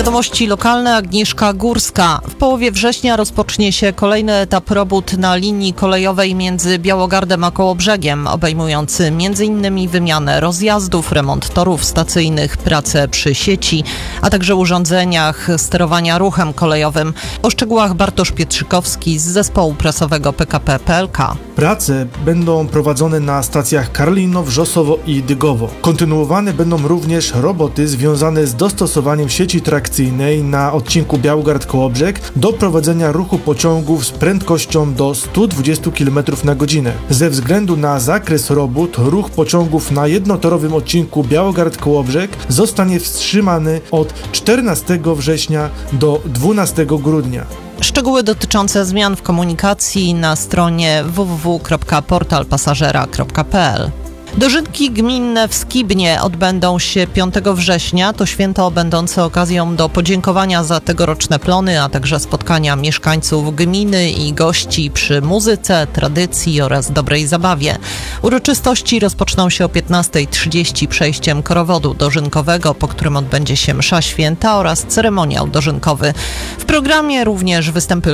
Wiadomości lokalne. Agnieszka Górska. W połowie września rozpocznie się kolejny etap robót na linii kolejowej między Białogardem a Kołobrzegiem, obejmujący m.in. wymianę rozjazdów, remont torów stacyjnych, pracę przy sieci, a także urządzeniach sterowania ruchem kolejowym. O szczegółach Bartosz Pietrzykowski z zespołu prasowego PKP PLK. Prace będą prowadzone na stacjach Karlino, Wrzosowo i Dygowo. Kontynuowane będą również roboty związane z dostosowaniem sieci trakcyjnej na odcinku Białogard-Kołobrzeg do prowadzenia ruchu pociągów z prędkością do 120 km na godzinę. Ze względu na zakres robót, ruch pociągów na jednotorowym odcinku Białogard-Kołobrzeg zostanie wstrzymany od 14 września do 12 grudnia. Szczegóły dotyczące zmian w komunikacji na stronie www.portalpasażera.pl. Dożynki gminne w Skibnie odbędą się 5 września. To święto będące okazją do podziękowania za tegoroczne plony, a także spotkania mieszkańców gminy i gości przy muzyce, tradycji oraz dobrej zabawie. Uroczystości rozpoczną się o 15:30 przejściem korowodu dożynkowego, po którym odbędzie się msza święta oraz ceremoniał dożynkowy. W programie również występy